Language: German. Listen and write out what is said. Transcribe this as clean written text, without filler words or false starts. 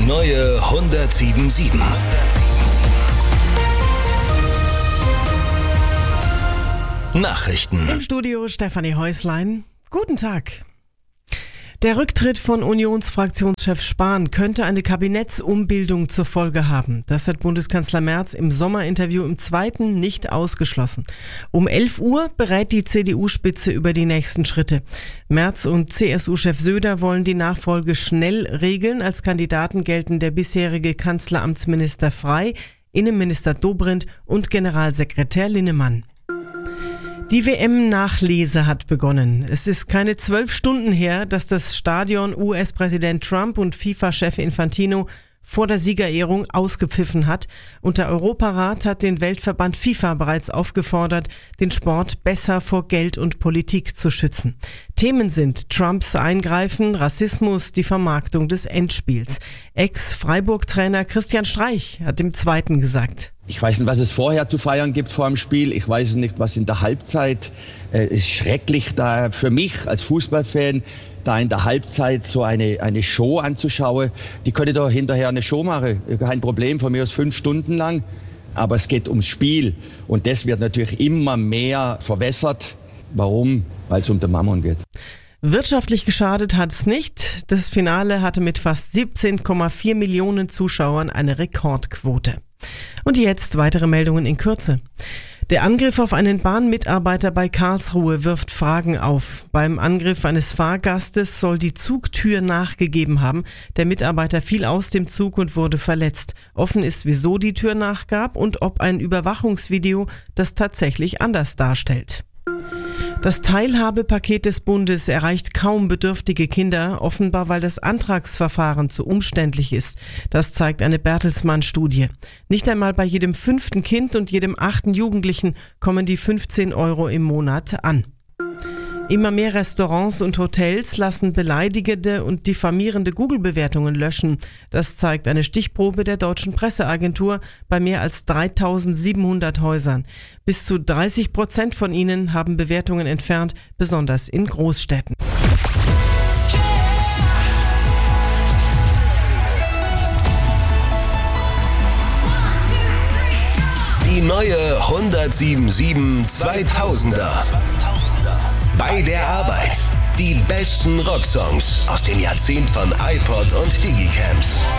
neue 107.7. Nachrichten. Im Studio Stefanie Häuslein. Guten Tag. Der Rücktritt von Unionsfraktionschef Spahn könnte eine Kabinettsumbildung zur Folge haben. Das hat Bundeskanzler Merz im Sommerinterview im Zweiten nicht ausgeschlossen. Um 11 Uhr berät die CDU-Spitze über die nächsten Schritte. Merz und CSU-Chef Söder wollen die Nachfolge schnell regeln. Als Kandidaten gelten der bisherige Kanzleramtsminister Frey, Innenminister Dobrindt und Generalsekretär Linnemann. Die WM-Nachlese hat begonnen. Es ist keine 12 Stunden her, dass das Stadion US-Präsident Trump und FIFA-Chef Infantino vor der Siegerehrung ausgepfiffen hat. Und der Europarat hat den Weltverband FIFA bereits aufgefordert, den Sport besser vor Geld und Politik zu schützen. Themen sind Trumps Eingreifen, Rassismus, die Vermarktung des Endspiels. Ex-Freiburg-Trainer Christian Streich hat im Zweiten gesagt: Ich weiß nicht, was es vorher zu feiern gibt vor dem Spiel. Ich weiß nicht, was in der Halbzeit ist. Schrecklich da für mich als Fußballfan, da in der Halbzeit so eine Show anzuschauen. Die können doch hinterher eine Show machen. Kein Problem, von mir aus 5 Stunden lang. Aber es geht ums Spiel. Und das wird natürlich immer mehr verwässert. Warum? Weil es um den Mammon geht. Wirtschaftlich geschadet hat es nicht. Das Finale hatte mit fast 17,4 Millionen Zuschauern eine Rekordquote. Und jetzt weitere Meldungen in Kürze. Der Angriff auf einen Bahnmitarbeiter bei Karlsruhe wirft Fragen auf. Beim Angriff eines Fahrgastes soll die Zugtür nachgegeben haben. Der Mitarbeiter fiel aus dem Zug und wurde verletzt. Offen ist, wieso die Tür nachgab und ob ein Überwachungsvideo das tatsächlich anders darstellt. Das Teilhabepaket des Bundes erreicht kaum bedürftige Kinder, offenbar weil das Antragsverfahren zu umständlich ist. Das zeigt eine Bertelsmann-Studie. Nicht einmal bei jedem 5. Kind und jedem 8. Jugendlichen kommen die 15 € im Monat an. Immer mehr Restaurants und Hotels lassen beleidigende und diffamierende Google-Bewertungen löschen. Das zeigt eine Stichprobe der Deutschen Presseagentur bei mehr als 3.700 Häusern. Bis zu 30% von ihnen haben Bewertungen entfernt, besonders in Großstädten. Die neue 107.7 2000er. Bei der Arbeit. Die besten Rocksongs aus dem Jahrzehnt von iPod und Digicams.